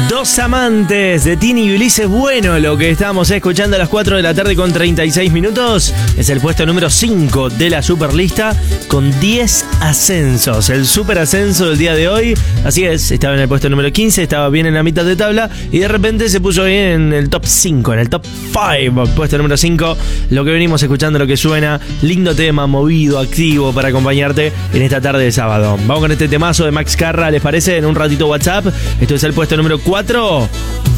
Dos amantes de Tini y Ulises Bueno, lo que estábamos escuchando a las 4 de la tarde con 36 minutos. Es el puesto número 5 de la Superlista con 10 ascensos. El super ascenso del día de hoy. Así es, estaba en el puesto número 15, estaba bien en la mitad de tabla y de repente se puso bien en el top 5, en el top 5, puesto número 5. Lo que venimos escuchando, lo que suena, lindo tema, movido, activo para acompañarte en esta tarde de sábado. Vamos con este temazo de Max Carra, ¿les parece? En un ratito WhatsApp. Esto es el puesto número 4.